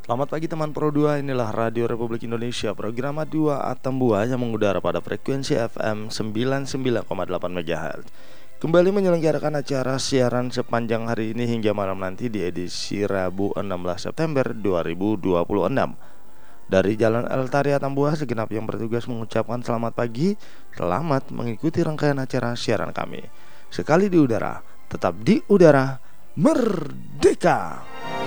Selamat pagi teman Pro 2, inilah Radio Republik Indonesia, program A2 Atambua yang mengudara pada frekuensi FM 99,8 MHz. Kembali menyelenggarakan acara siaran sepanjang hari ini hingga malam nanti di edisi Rabu 16 September 2026. Dari Jalan Eltaria Atambua, segenap yang bertugas mengucapkan selamat pagi, selamat mengikuti rangkaian acara siaran kami. Sekali di udara, tetap di udara, merdeka!